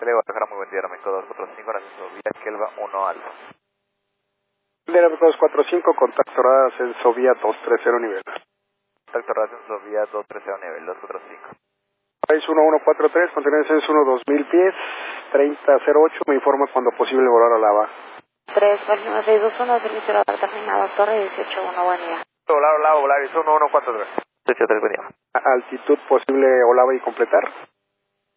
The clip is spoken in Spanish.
Chile, Guadalajara, muy buen día, México 245, Ascenso Vía, Kelva 1 Alfa. Del 245, contacto radar Ascenso Vía 230 nivel. Contacto radar Ascenso Vía 230 nivel, 245. País 1143, contiene descenso 2000 pies, 3008, me informa cuando posible volar a Lava. 3, 9621, servicio radar terminado, Torre 181, buen día. Hola, Volaris 1143. 183, buen día. Altitud posible Olava y completar.